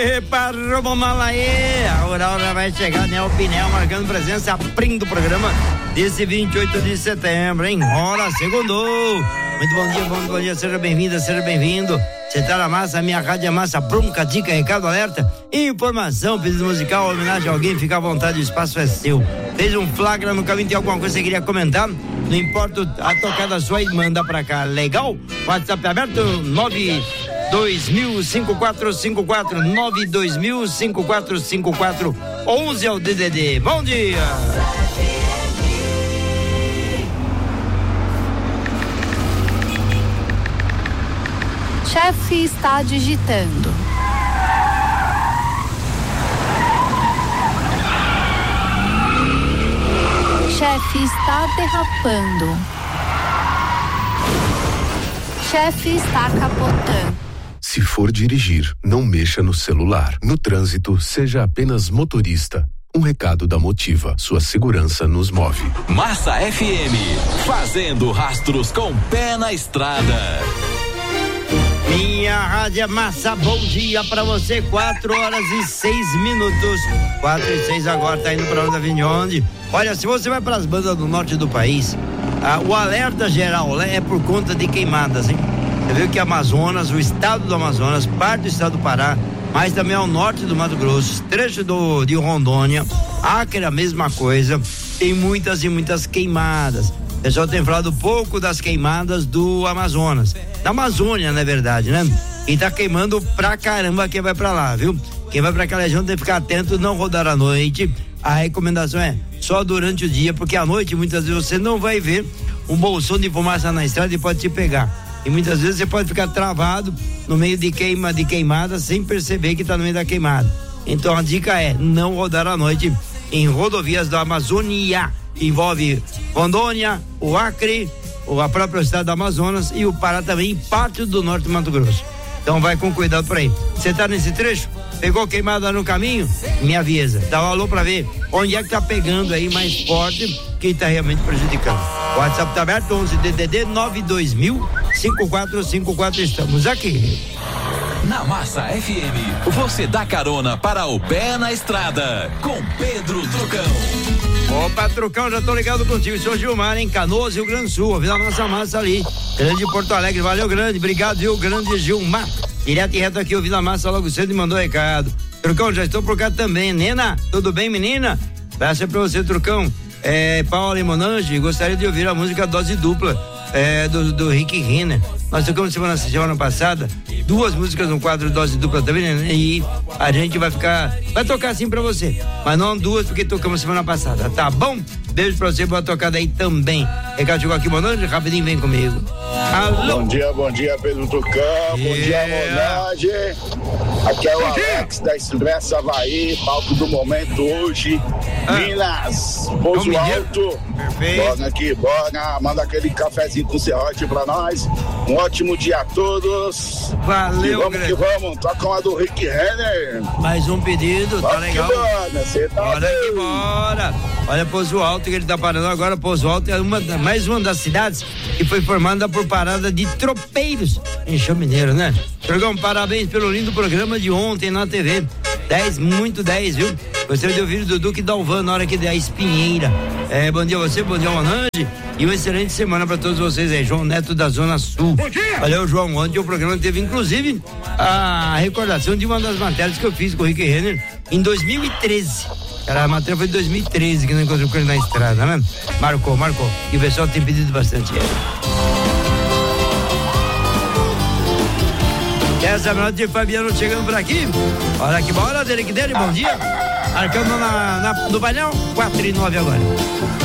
Epa, Romalaê! A hora vai chegar, né? O Pinel marcando presença, abrindo o programa desse 28 de setembro, hein? Hora, segundou! Muito bom dia, seja bem-vinda, seja bem-vindo. Você tá na massa, a minha rádio é massa, bronca, dica, recado, alerta, informação, pedido musical, homenagem a alguém, fica à vontade, o espaço é seu. Fez um flagra no caminho, tem alguma coisa que você queria comentar? Não importa a tocada sua e manda pra cá, legal? WhatsApp aberto, 9205454, 11 é o DDD. Bom dia! Chefe está digitando. Chefe está derrapando. Chefe está capotando. Se for dirigir, não mexa no celular. No trânsito, seja apenas motorista. Um recado da Motiva, sua segurança nos move. Massa FM, fazendo rastros com pé na estrada. Minha rádio é massa, bom dia pra você, 4 horas e 6 minutos. 4 e 6 agora, tá indo pra onde? Olha, se você vai pras bandas do norte do país, o alerta geral é por conta de queimadas, hein? Você viu que Amazonas, o estado do Amazonas, parte do estado do Pará, mas também ao norte do Mato Grosso, trecho de Rondônia, Acre, a mesma coisa, tem muitas e muitas queimadas. O pessoal tem falado pouco das queimadas do Amazonas, da Amazônia, na verdade, né? E tá queimando pra caramba quem vai pra lá, viu? Quem vai pra aquela região tem que ficar atento, não rodar à noite. A recomendação é só durante o dia, porque à noite muitas vezes você não vai ver um bolsão de fumaça na estrada e pode te pegar. E muitas vezes você pode ficar travado no meio de queimada sem perceber que tá no meio da queimada. Então a dica é não rodar à noite em rodovias da Amazônia. Envolve Rondônia, o Acre, a própria estado do Amazonas e o Pará também, e parte do norte do Mato Grosso. Então vai com cuidado por aí. Você tá nesse trecho? Pegou queimada no caminho? Me avisa. Dá um alô pra ver onde é que tá pegando aí mais forte, quem tá realmente prejudicando. O WhatsApp tá aberto, 11 DDD 920005454. Estamos aqui. Na Massa FM, você dá carona para o pé na estrada, com Pedro Trucão. Opa, Trucão, já tô ligado contigo. Sou Gilmar, em Canoas, Rio Grande do Sul. Ouvindo a nossa massa ali. Grande Porto Alegre, valeu, grande. Obrigado, viu, grande Gilmar. Direto e reto aqui, ouvindo a massa logo cedo e mandou recado. Trucão, já estou por cá também. Nena, tudo bem, menina? Abraço pra você, Trucão. Paula e Monange, gostaria de ouvir a música Dose Dupla, do Rick Renner. Nós tocamos semana passada 2 músicas no quadro Dose Dupla também, né? E a gente vai tocar assim pra você, mas não 2 porque tocamos semana passada, tá bom? Beijo pra você, boa tocada aí também. Recado chegou aqui, Monange, rapidinho vem comigo. Alô? Bom dia, Pedro Tucão, bom dia, Monange. Aqui é o Alex da Expresso Havaí, palco do momento hoje, Minas, Pouso Alto. Perfeito. Bora aqui, bora, manda aquele cafezinho com serrote pra nós. Um ótimo dia a todos. Valeu, e vamos que vamos, toca uma do Rick Renner. Mais um pedido, tá legal? Bora que bora. Olha, Pouso Alto, que ele tá parando agora. Pouso Alto é mais uma das cidades que foi formada por parada de tropeiros em Chão Mineiro, né? Dragão, parabéns pelo lindo programa de ontem na TV. 10, muito 10, viu? Gostaria de ouvir o Dudu que Dalvan na hora que der a Espinheira. Bom dia a você, bom dia ao Monange. E uma excelente semana para todos vocês aí, João Neto da Zona Sul. Bom dia! Valeu, João. Ontem o programa teve inclusive a recordação de uma das matérias que eu fiz com o Rick Renner em 2013. A matéria foi em 2013 que não encontrou com ele na estrada, né? Marcou. E o pessoal tem pedido bastante. Essa noite de Fabiano chegando por aqui. Olha que bora dele, bom dia. Marcando no bailão, 4 e 9 agora.